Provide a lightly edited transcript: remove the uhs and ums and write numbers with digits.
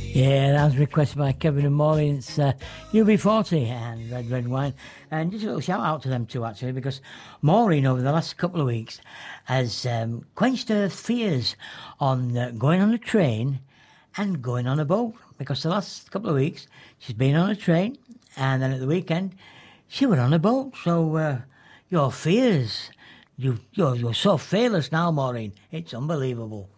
Yeah, that was requested by Kevin and Maureen. It's UB40 and Red Wine. And just a little shout out to them too, actually, because Maureen, over the last couple of weeks, has quenched her fears on going on a train and going on a boat. Because the last couple of weeks, she's been on a train, and then at the weekend, she went on a boat. So your fears, you're so fearless now, Maureen. It's unbelievable.